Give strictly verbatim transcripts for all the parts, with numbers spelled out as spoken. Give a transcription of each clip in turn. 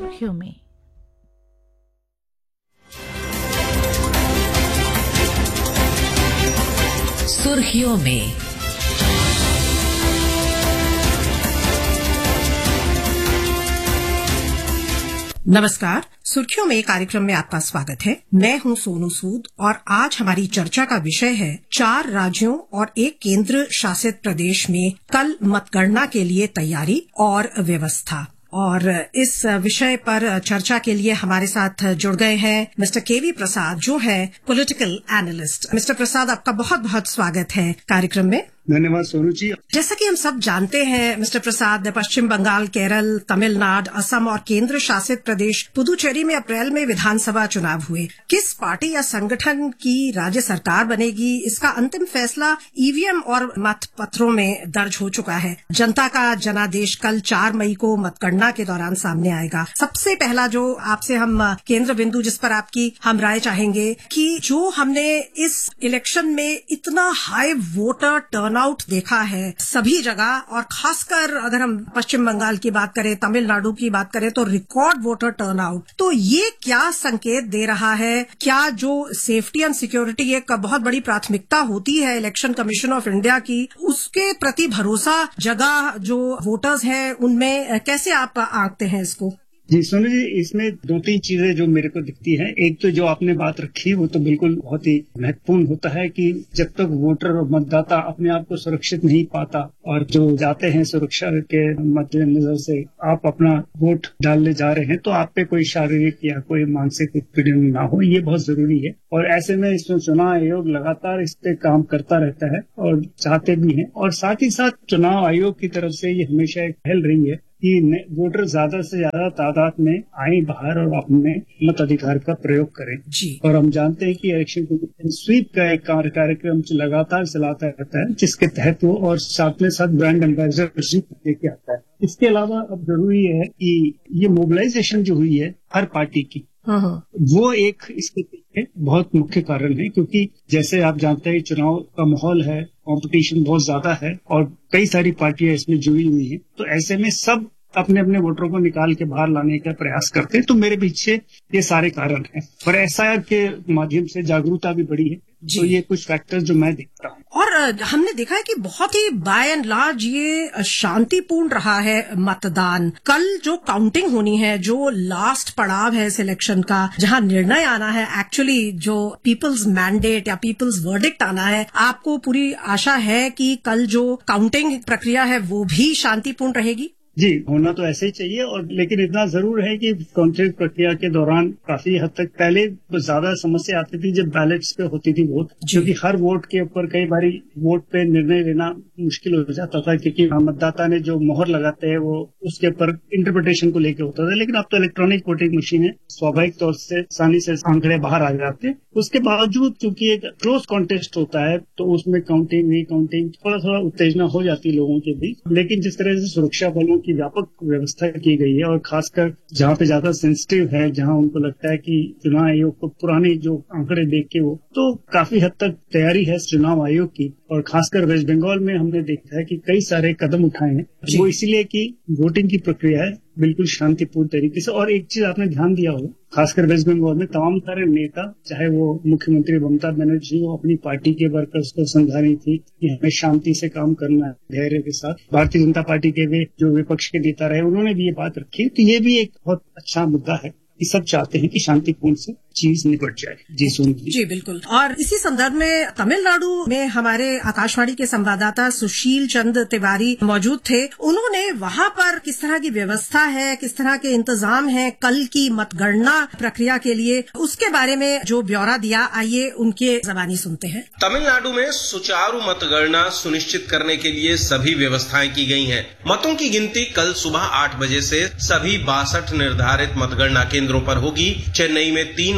सुर्खियों में। सुर्खियों में नमस्कार। सुर्खियों में कार्यक्रम में आपका स्वागत है। मैं हूं सोनू सूद और आज हमारी चर्चा का विषय है चार राज्यों और एक केंद्र शासित प्रदेश में कल मतगणना के लिए तैयारी और व्यवस्था। और इस विषय पर चर्चा के लिए हमारे साथ जुड़ गए हैं मिस्टर केवी प्रसाद, जो है पॉलिटिकल एनालिस्ट। मिस्टर प्रसाद, आपका बहुत बहुत स्वागत है कार्यक्रम में। धन्यवाद सोनू जी। जैसा कि हम सब जानते हैं मिस्टर प्रसाद, पश्चिम बंगाल, केरल, तमिलनाडु, असम और केंद्र शासित प्रदेश पुदुचेरी में अप्रैल में विधानसभा चुनाव हुए। किस पार्टी या संगठन की राज्य सरकार बनेगी, इसका अंतिम फैसला ईवीएम और मतपत्रों में दर्ज हो चुका है। जनता का जनादेश कल चार मई को मतगणना के दौरान सामने आएगा। सबसे पहला जो आपसे हम केंद्र बिंदु जिस पर आपकी हम राय चाहेंगे कि जो हमने इस इलेक्शन में इतना हाई वोटर टर्न आउट देखा है सभी जगह, और खासकर अगर हम पश्चिम बंगाल की बात करें, तमिलनाडु की बात करें, तो रिकॉर्ड वोटर टर्नआउट, तो ये क्या संकेत दे रहा है? क्या जो सेफ्टी एंड सिक्योरिटी एक बहुत बड़ी प्राथमिकता होती है इलेक्शन कमीशन ऑफ इंडिया की, उसके प्रति भरोसा जगह जो वोटर्स हैं उनमें कैसे आप आंकते हैं इसको? जी सोनू जी, इसमें दो तीन चीजें जो मेरे को दिखती हैं। एक तो जो आपने बात रखी वो तो बिल्कुल बहुत ही महत्वपूर्ण होता है कि जब तक वोटर और मतदाता अपने आप को सुरक्षित नहीं पाता और जो जाते हैं सुरक्षा के मद्देनजर से आप अपना वोट डालने जा रहे हैं, तो आप पे कोई शारीरिक या कोई मानसिक उत्पीड़न ना हो, ये बहुत जरूरी है। और ऐसे में इसमें चुनाव आयोग लगातार इस पे काम करता रहता है और चाहते भी हैं। और साथ ही साथ चुनाव आयोग की तरफ से ये हमेशा एक पहल रही है कि वोटर ज्यादा से ज्यादा तादाद में आए बाहर और अपने मताधिकार का प्रयोग करें जी। और हम जानते हैं कि इलेक्शन कमीशन स्वीप का एक कार्यक्रम लगातार चलाता रहता है, जिसके तहत वो और साथ में साथ ब्रांड एम्बेसडरशिप लेके आता है। इसके अलावा अब जरूरी है कि ये मोबिलाइजेशन जो हुई है हर पार्टी की, वो एक इसके पीछे बहुत मुख्य कारण है, क्योंकि जैसे आप जानते हैं चुनाव का माहौल है, कंपटीशन बहुत ज्यादा है और कई सारी पार्टियां इसमें जुड़ी हुई हैं। तो ऐसे में सब अपने अपने वोटरों को निकाल के बाहर लाने का प्रयास करते हैं। तो मेरे पीछे ये सारे कारण हैं और एसआईआर के माध्यम से जागरूकता भी बढ़ी है। तो ये कुछ फैक्टर्स जो मैं देखता हूँ। और हमने देखा है कि बहुत ही बाय एंड लार्ज ये शांतिपूर्ण रहा है मतदान। कल जो काउंटिंग होनी है, जो लास्ट पड़ाव है इस इलेक्शन का, जहां निर्णय आना है, एक्चुअली जो पीपल्स मैंडेट या पीपल्स वर्डिक्ट आना है, आपको पूरी आशा है कि कल जो काउंटिंग प्रक्रिया है वो भी शांतिपूर्ण रहेगी? जी, होना तो ऐसे ही चाहिए। और लेकिन इतना जरूर है कि काउंटिंग प्रक्रिया के दौरान काफी हद तक पहले तो ज्यादा समस्या आती थी जब बैलेट्स पे होती थी वोट, क्योंकि हर वोट के ऊपर कई बारी वोट पे निर्णय लेना मुश्किल हो जाता था, क्योंकि मतदाता ने जो मोहर लगाते हैं वो उसके ऊपर इंटरप्रिटेशन को लेकर होता था। लेकिन अब तो इलेक्ट्रॉनिक वोटिंग मशीन है, स्वाभाविक तौर से आसानी से आंकड़े बाहर आ जाते हैं। उसके बावजूद चूंकि एक क्लोज कॉन्टेस्ट होता है तो उसमें काउंटिंग नहीं काउंटिंग थोड़ा थोड़ा उत्तेजना हो जाती है लोगों के बीच। लेकिन जिस तरह से सुरक्षा बलों की व्यापक व्यवस्था की गई है और खासकर जहाँ पे ज्यादा सेंसिटिव है, जहाँ उनको लगता है कि चुनाव आयोग को पुराने जो आंकड़े देख के वो, तो काफी हद तक तैयारी है चुनाव आयोग की। और खासकर वेस्ट बंगाल में हमने देखा है कि कई सारे कदम उठाए हैं, वो इसलिए कि वोटिंग की प्रक्रिया है बिल्कुल शांतिपूर्ण तरीके से। और एक चीज आपने ध्यान दिया हो, खासकर वेस्ट बंगाल में तमाम सारे नेता, चाहे वो मुख्यमंत्री ममता बनर्जी, वो अपनी पार्टी के वर्कर्स को समझा रही थी कि हमें शांति से काम करना है, धैर्य के साथ। भारतीय जनता पार्टी के वे जो विपक्ष के नेता रहे, उन्होंने भी ये बात रखी। तो ये भी एक बहुत अच्छा मुद्दा है कि सब चाहते हैं कि शांतिपूर्ण से चीज निपट जाए। जी सुन जी बिल्कुल। और इसी संदर्भ में तमिलनाडु में हमारे आकाशवाणी के संवाददाता सुशील चंद्र तिवारी मौजूद थे। उन्होंने वहां पर किस तरह की व्यवस्था है, किस तरह के इंतजाम है कल की मतगणना प्रक्रिया के लिए, उसके बारे में जो ब्यौरा दिया, आइए उनके जबानी सुनते हैं। तमिलनाडु में सुचारू मतगणना सुनिश्चित करने के लिए सभी व्यवस्थाएं की गई हैं। मतों की गिनती कल सुबह आठ बजे से सभी बासठ निर्धारित मतगणना केंद्रों पर होगी। चेन्नई में तीन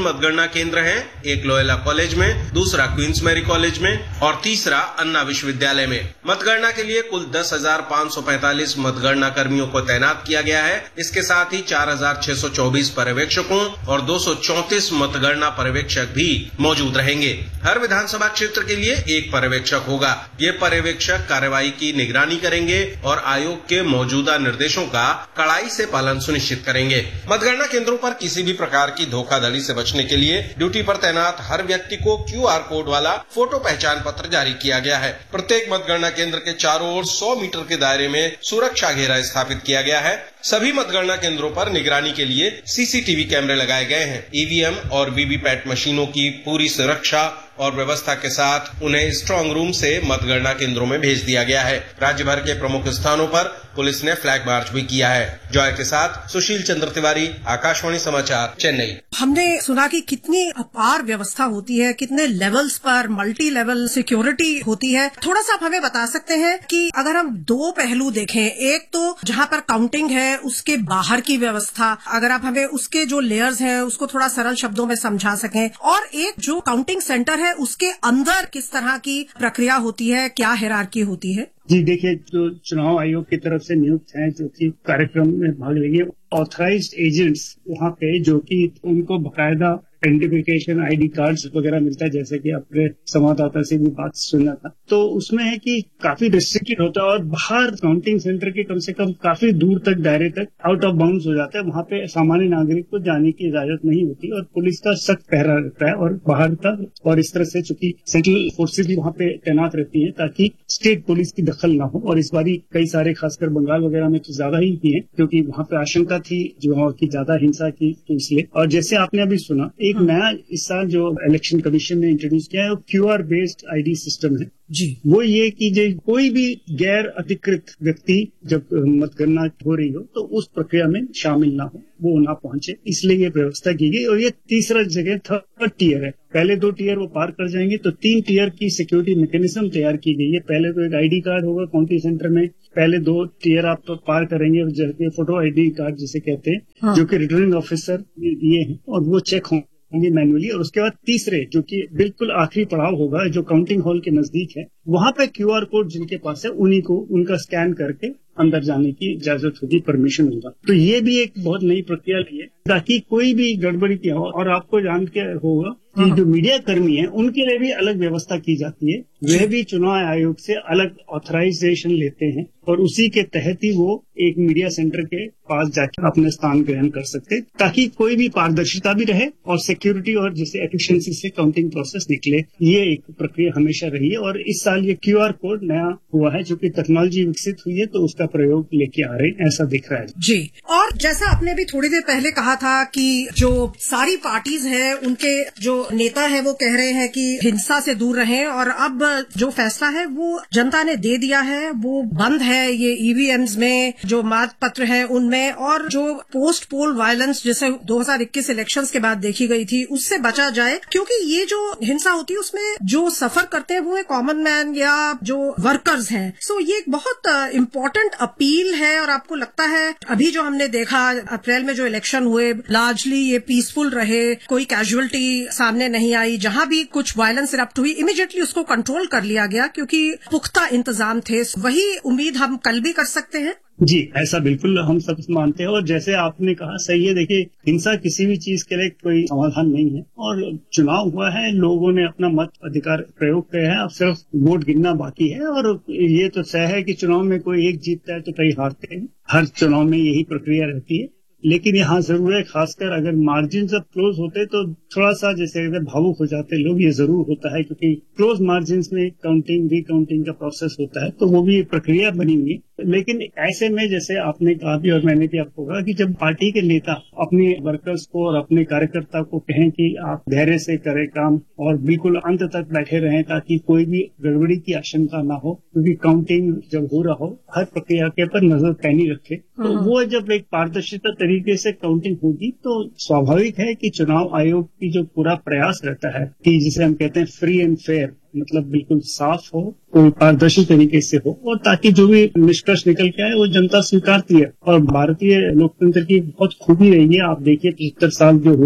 मतगणना केंद्र हैं, एक लोयोला कॉलेज में, दूसरा क्वींस मैरी कॉलेज में और तीसरा अन्ना विश्वविद्यालय में। मतगणना के लिए कुल दस हजार पाँच सौ पैंतालीस मतगणना कर्मियों को तैनात किया गया है। इसके साथ ही चार हजार छह सौ चौबीस पर्यवेक्षकों और दो सौ चौंतीस मतगणना पर्यवेक्षक भी मौजूद रहेंगे। हर विधानसभा क्षेत्र के लिए एक पर्यवेक्षक होगा। ये पर्यवेक्षक कार्यवाही की निगरानी करेंगे और आयोग के मौजूदा निर्देशों का कड़ाई से पालन सुनिश्चित करेंगे। मतगणना केंद्रों पर किसी भी प्रकार की धोखाधड़ी से बचने के लिए ड्यूटी पर तैनात हर व्यक्ति को क्यू आर कोड वाला फोटो पहचान पत्र जारी किया गया है। प्रत्येक मतगणना केंद्र के चारों ओर सौ मीटर के दायरे में सुरक्षा घेरा स्थापित किया गया है। सभी मतगणना केंद्रों पर निगरानी के लिए सी सी टी वी कैमरे लगाए गए हैं। ई वी एम और वी वी पैट मशीनों की पूरी सुरक्षा और व्यवस्था के साथ उन्हें स्ट्रांग रूम से मतगणना केंद्रों में भेज दिया गया है। राज्य भर के प्रमुख स्थानों पर पुलिस ने फ्लैग मार्च भी किया है। जॉय के साथ सुशील चंद्र तिवारी, आकाशवाणी समाचार, चेन्नई। हमने सुना कि कितनी अपार व्यवस्था होती है, कितने लेवल्स पर मल्टी लेवल सिक्योरिटी होती है। थोड़ा सा आप हमें बता सकते हैं कि अगर हम दो पहलू देखें, एक तो जहां पर काउंटिंग है उसके बाहर की व्यवस्था, अगर आप हमें उसके जो लेयर्स हैं उसको थोड़ा सरल शब्दों में समझा सकें, और एक जो काउंटिंग सेंटर है उसके अंदर किस तरह की प्रक्रिया होती है, क्या हायरार्की होती है। जी देखिए, जो चुनाव आयोग की तरफ से नियुक्त हैं जो कि कार्यक्रम में भाग लेंगे, ऑथराइज्ड एजेंट्स वहाँ पे जो कि उनको बकायदा आइडेंटिफिकेशन आईडी कार्ड्स वगैरह मिलता है, जैसे कि आपने संवाददाता से भी बात सुना था। तो उसमें है कि काफी रिस्ट्रिक्टेड होता है और बाहर काउंटिंग सेंटर के कम से कम काफी दूर तक दायरे तक आउट ऑफ बाउंड्स हो जाता है। वहाँ पे सामान्य नागरिक को जाने की इजाजत नहीं होती और पुलिस का सख्त पहरा रहता है और बाहर का, और इस तरह से चूंकि सेंट्रल फोर्सेज भी वहाँ पे तैनात रहती है ताकि स्टेट पुलिस की दखल न हो। और इस बारी कई सारे, खासकर बंगाल वगैरह में तो ज्यादा ही किए क्योंकि वहाँ पे आशंका थी जो वहाँ की ज्यादा हिंसा की, तो इसलिए। और जैसे आपने अभी सुना, एक नया इस साल जो इलेक्शन कमीशन ने इंट्रोड्यूस किया है वो Q R based ID system है जी। वो ये कि जो कोई भी गैर अधिकृत व्यक्ति जब मतगणना हो रही हो तो उस प्रक्रिया में शामिल ना हो, वो ना पहुंचे, इसलिए ये व्यवस्था की गई। और ये तीसरा जगह थर्ड टीयर है। पहले दो टीयर वो पार कर जाएंगे तो तीन टीयर की सिक्योरिटी मैकेनिज्म तैयार की गई है। पहले तो एक आईडी कार्ड होगा काउंटिंग सेंटर में, पहले दो टीयर आप तो पार करेंगे जैसे फोटो आईडी कार्ड जिसे कहते हैं, हाँ। जो कि रिटर्निंग ऑफिसर दिए हैं और वो चेक होंगे होंगे मैनुअली। और उसके बाद तीसरे जो कि बिल्कुल आखिरी पड़ाव होगा जो काउंटिंग हॉल के नजदीक है, वहां पे क्यू आर कोड जिनके पास है उन्हीं को उनका स्कैन करके अंदर जाने की इजाजत होगी, परमिशन होगा। तो ये भी एक बहुत नई प्रक्रिया ली है ताकि कोई भी गड़बड़ी क्या हो। और आपको जान के होगा कि जो मीडिया कर्मी है उनके लिए भी अलग व्यवस्था की जाती है। वे भी चुनाव आयोग से अलग ऑथराइजेशन लेते हैं और उसी के तहत ही वो एक मीडिया सेंटर के पास जाकर अपने स्थान ग्रहण कर सकते, ताकि कोई भी पारदर्शिता भी रहे और सिक्योरिटी और जैसे एफिशिएंसी से काउंटिंग प्रोसेस निकले। ये एक प्रक्रिया हमेशा रही है और इस साल ये क्यू आर कोड नया हुआ है, जो कि टेक्नोलॉजी विकसित हुई है तो उसका प्रयोग लेके आ रहे हैं, ऐसा दिख रहा है जी। और जैसा आपने भी थोड़ी देर पहले कहा था कि जो सारी पार्टीज हैं उनके जो नेता है वो कह रहे हैं कि हिंसा से दूर रहें, और अब जो फैसला है वो जनता ने दे दिया है, वो बंद है ये ई वी एम्स में जो मत पत्र है उनमें, और जो पोस्ट पोल वायलेंस जैसे दो हज़ार इक्कीस इलेक्शंस के बाद देखी गई थी उससे बचा जाए, क्योंकि ये जो हिंसा होती है उसमें जो सफर करते हैं वो है कॉमन मैन या जो वर्कर्स हैं। सो ये एक बहुत इम्पोर्टेंट अपील है। और आपको लगता है अभी जो हमने देखा अप्रैल में जो इलेक्शन हुए लार्जली ये पीसफुल रहे, कोई कैजुअलिटी सामने नहीं आई, जहां भी कुछ वायलेंस इरप्ट हुई इमीडिएटली उसको कंट्रोल कर लिया गया क्योंकि पुख्ता इंतजाम थे। वही उम्मीद हम कल भी कर सकते हैं। जी, ऐसा बिल्कुल हम सब मानते हैं। और जैसे आपने कहा सही है, देखिए हिंसा किसी भी चीज के लिए कोई समाधान नहीं है और चुनाव हुआ है, लोगों ने अपना मत अधिकार प्रयोग किया है, अब सिर्फ वोट गिनना बाकी है। और ये तो तय है कि चुनाव में कोई एक जीतता है तो कई हारते हैं, हर चुनाव में यही प्रक्रिया रहती है। लेकिन यहाँ जरूर है, खासकर अगर मार्जिन जब क्लोज होते तो थोड़ा सा जैसे अगर भावुक हो जाते लोग, ये जरूर होता है क्योंकि क्लोज मार्जिन में काउंटिंग रिकाउंटिंग का प्रोसेस होता है, तो वो भी प्रक्रिया बनी हुई। लेकिन ऐसे में जैसे आपने कहा भी और मैंने भी आपको कहा कि जब पार्टी के नेता अपने वर्कर्स को और अपने कार्यकर्ता को कहें कि आप धैर्य से करें काम और बिल्कुल अंत तक बैठे रहें ताकि कोई भी गड़बड़ी की आशंका ना हो, क्योंकि काउंटिंग जब हो रहा हो हर प्रक्रिया के पर नजर पैनी रखे, तो वो जब एक पारदर्शिता तरीके से काउंटिंग होगी तो स्वाभाविक है कि चुनाव आयोग की जो पूरा प्रयास रहता है कि जिसे हम कहते हैं फ्री एंड फेयर, मतलब बिल्कुल साफ हो, कोई पारदर्शी तरीके से हो, और ताकि जो भी निष्कर्ष निकल के आए वो जनता स्वीकारती है। और भारतीय लोकतंत्र की बहुत खूबी रही है। आप देखिए पचहत्तर साल जो हुए हैं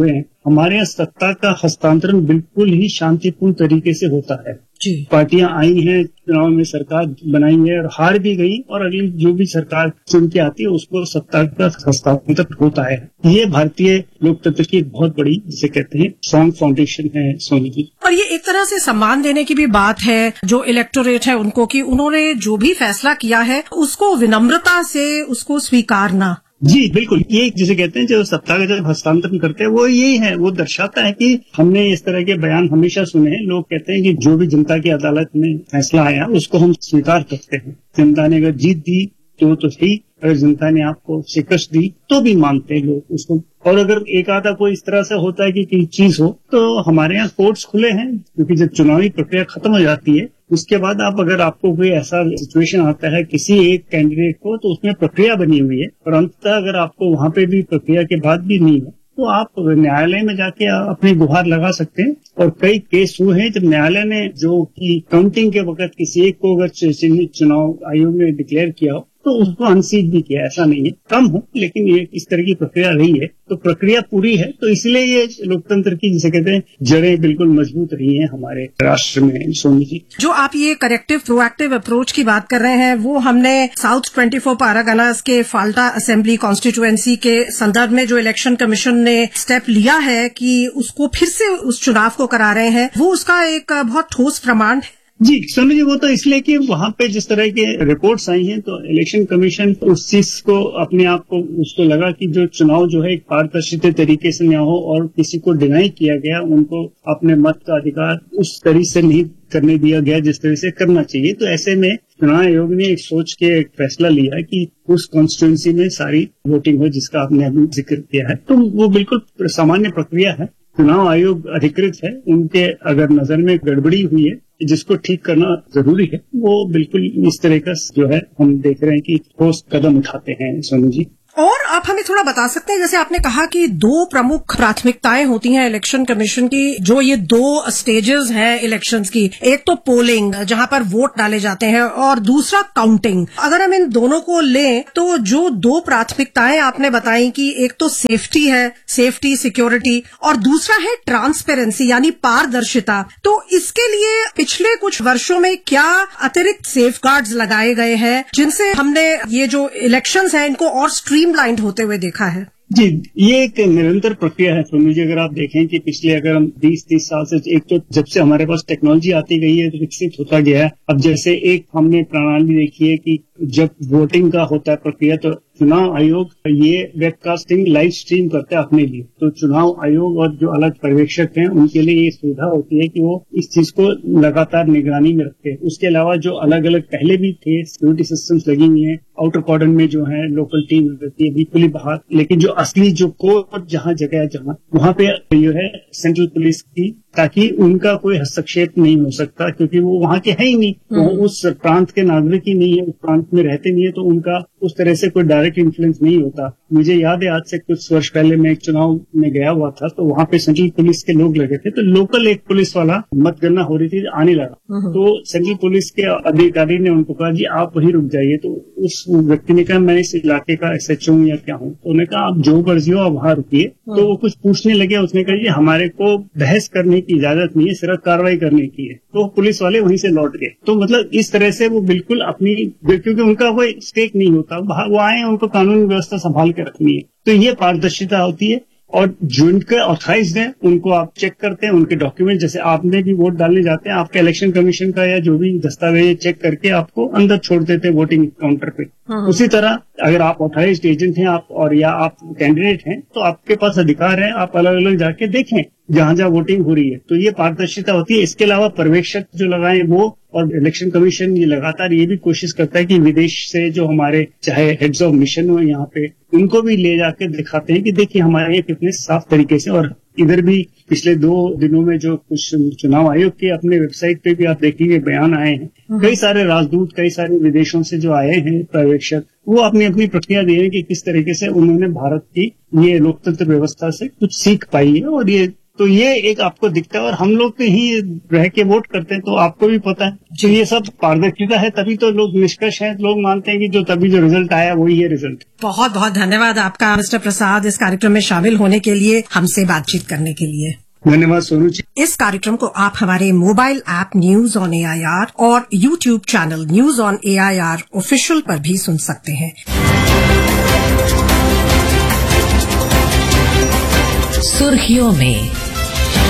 हमारे यहाँ सत्ता का हस्तांतरण बिल्कुल ही शांतिपूर्ण तरीके से होता है। जी। पार्टियां आई हैं, चुनाव में सरकार बनाई है और हार भी गई, और अगली जो भी सरकार चुन के आती है उसको सत्ता का हस्तांतरण होता है। ये भारतीय लोकतंत्र की बहुत बड़ी, जिसे कहते हैं, स्ट्रॉन्ग फाउंडेशन है सोनी जी। और ये एक तरह से सम्मान देने की भी बात है जो इलेक्टोरेट है उनको, कि उन्होंने जो भी फैसला किया है उसको विनम्रता से उसको स्वीकारना। जी बिल्कुल, ये जिसे कहते हैं जो सत्ता का जब हस्तांतरण करते हैं वो यही है, वो दर्शाता है कि हमने इस तरह के बयान हमेशा सुने हैं। लोग कहते हैं कि जो भी जनता की अदालत में फैसला आया उसको हम स्वीकार करते हैं। जनता ने अगर जीत दी तो तो सही, अगर जनता ने आपको शिकस्त दी तो भी मानते हैं लोग उसको। और अगर एक आधा कोई इस तरह से होता है कि कोई चीज हो, तो हमारे यहाँ कोर्ट्स खुले हैं, क्योंकि जब चुनावी प्रक्रिया खत्म हो जाती है उसके बाद आप अगर आपको कोई ऐसा सिचुएशन आता है किसी एक कैंडिडेट को, तो उसमें प्रक्रिया बनी हुई है, और अंततः अगर आपको वहां पे भी प्रक्रिया के बाद भी नहीं है तो आप न्यायालय में जाके अपनी गुहार लगा सकते हैं। और कई केस हुए हैं जब न्यायालय ने जो कि काउंटिंग के वक्त किसी एक को अगर चुनाव आयोग ने डिक्लेयर किया हो तो उसको अनसीट भी किया, ऐसा नहीं है, कम हो, लेकिन ये इस तरह की प्रक्रिया रही है, तो प्रक्रिया पूरी है। तो इसलिए ये लोकतंत्र की, जिसे कहते हैं, जड़ें बिल्कुल मजबूत रही हैं हमारे राष्ट्र में। सोनी जी, जो आप ये करेक्टिव प्रोएक्टिव अप्रोच की बात कर रहे हैं वो हमने साउथ ट्वेंटी फोर पारागनास के फाल्टा असेंबली कॉन्स्टिट्यूएंसी के संदर्भ में जो इलेक्शन कमीशन ने स्टेप लिया है कि उसको फिर से उस चुनाव को करा रहे हैं, वो उसका एक बहुत ठोस प्रमाण है। जी सोनी जी, वो तो इसलिए कि वहां पे जिस तरह के रिपोर्ट्स आई हैं तो इलेक्शन कमीशन उस चीज को अपने आप को उसको लगा कि जो चुनाव जो है एक पारदर्शी तरीके से न हो और किसी को डिनाई किया गया, उनको अपने मत का अधिकार उस तरीके से नहीं करने दिया गया जिस तरह से करना चाहिए। तो ऐसे में चुनाव आयोग ने एक सोच के एक फैसला लिया कि उस कॉन्स्टिट्यूंसी में सारी वोटिंग हो, जिसका आपने अभी जिक्र किया है। तो वो बिल्कुल सामान्य प्रक्रिया है। चुनाव आयोग अधिकृत है, उनके अगर नजर में गड़बड़ी हुई है जिसको ठीक करना जरूरी है, वो बिल्कुल इस तरह का जो है हम देख रहे हैं कि ठोस कदम उठाते हैं। सोनू जी, और आप हमें थोड़ा बता सकते हैं, जैसे आपने कहा कि दो प्रमुख प्राथमिकताएं होती हैं इलेक्शन कमीशन की, जो ये दो स्टेजेस हैं इलेक्शंस की, एक तो पोलिंग जहां पर वोट डाले जाते हैं और दूसरा काउंटिंग। अगर हम इन दोनों को लें तो जो दो प्राथमिकताएं आपने बताई कि एक तो सेफ्टी है, सेफ्टी सिक्योरिटी, और दूसरा है ट्रांसपेरेंसी यानी पारदर्शिता, तो इसके लिए पिछले कुछ वर्षों में क्या अतिरिक्त सेफगार्ड्स लगाए गए हैं जिनसे हमने ये जो इलेक्शंस हैं इनको और स्ट्रीम लाइंड होते हुए देखा है? जी, ये एक निरंतर प्रक्रिया है सोनू जी। अगर आप देखें कि पिछले अगर हम बीस तीस साल से, एक तो जब से हमारे पास टेक्नोलॉजी आती गई है तो विकसित होता गया है। अब जैसे एक हमने प्रणाली देखी है कि जब वोटिंग का होता है प्रक्रिया तो चुनाव आयोग ये वेबकास्टिंग लाइव स्ट्रीम करता है अपने लिए। तो चुनाव आयोग और जो अलग पर्यवेक्षक हैं उनके लिए ये सुविधा होती है कि वो इस चीज को लगातार निगरानी में रखते हैं। उसके अलावा जो अलग अलग पहले भी थे सिक्योरिटी सिस्टम्स लगी हुई हैं, आउटर कॉर्डन में जो है लोकल टीम रहती है बिल्कुल ही बाहर, लेकिन जो असली जो कोर जहां जगह है जहां वहां पे जो है सेंट्रल पुलिस की, ताकि उनका कोई हस्तक्षेप नहीं हो सकता, क्योंकि वो वहां के है ही नहीं, वो उस प्रांत के नागरिक ही नहीं है, उस प्रांत में रहते नहीं है, तो उनका उस तरह से कोई डायरेक्ट इन्फ्लुएंस नहीं होता। मुझे याद है आज से कुछ वर्ष पहले मैं एक चुनाव में गया हुआ था, तो वहां पे सेंट्रल पुलिस के लोग लगे थे, तो लोकल एक पुलिस वाला मतगणना हो रही थी आने लगा, तो सेंट्रल पुलिस के अधिकारी ने उनको कहा जी आप वहीं रुक जाइए। तो उस व्यक्ति ने कहा मैं इस इलाके का एस एच ओ हूँ या क्या हूँ, तो उन्होंने कहा आप जो मर्जी हो आप वहां रुकिए। तो वो कुछ पूछने लगे, उसने कहा जी हमारे को बहस करने की इजाजत नहीं है, सिर्फ कार्रवाई करने की है। तो पुलिस वाले वहीं से लौट गए। तो मतलब इस तरह से वो बिल्कुल अपनी, क्योंकि उनका कोई स्टेक नहीं होता, वो आए उनको कानून व्यवस्था संभाल के रखनी है, तो ये पारदर्शिता होती है। और जो इनके ऑथराइज्ड हैं उनको आप चेक करते हैं, उनके डॉक्यूमेंट, जैसे आपने भी वोट डालने जाते हैं आपका इलेक्शन कमीशन का या जो भी दस्तावेज चेक करके आपको अंदर छोड़ देते हैं वोटिंग काउंटर पे। उसी तरह अगर आप ऑथराइज्ड एजेंट हैं आप और या आप कैंडिडेट हैं तो आपके पास अधिकार है, आप अलग अलग जाके देखें जहां जहां वोटिंग हो रही है, तो ये पारदर्शिता होती है। इसके अलावा पर्यवेक्षक जो लगाए वो, और इलेक्शन कमीशन ये लगातार ये भी कोशिश करता है कि विदेश से जो हमारे चाहे हेड्स ऑफ मिशन हो यहाँ पे, उनको भी ले जाके दिखाते हैं कि देखिए हमारे यहाँ कितने साफ तरीके से। और इधर भी पिछले दो दिनों में जो कुछ चुनाव आयोग के अपने वेबसाइट पे भी आप देखेंगे बयान आए हैं, कई सारे राजदूत, कई सारे विदेशों से जो आए हैं पर्यवेक्षक, वो अपनी अपनी प्रक्रिया दे रहे हैं कि किस तरीके से उन्होंने भारत की ये लोकतंत्र व्यवस्था से कुछ सीख पाई है और ये तो ये एक आपको दिखता है, और हम लोग तो ही रह के वोट करते हैं, तो आपको भी पता है। तो ये सब पारदर्शिता है, तभी तो लोग निष्कर्ष है, लोग मानते हैं कि जो तभी जो रिजल्ट आया वही है रिजल्ट। बहुत बहुत धन्यवाद आपका मिस्टर प्रसाद, इस कार्यक्रम में शामिल होने के लिए, हमसे बातचीत करने के लिए। धन्यवाद सोनू जी। इस कार्यक्रम को आप हमारे mobile app news on A I R और YouTube channel news on A I R official पर भी सुन सकते हैं। सुर्खियों में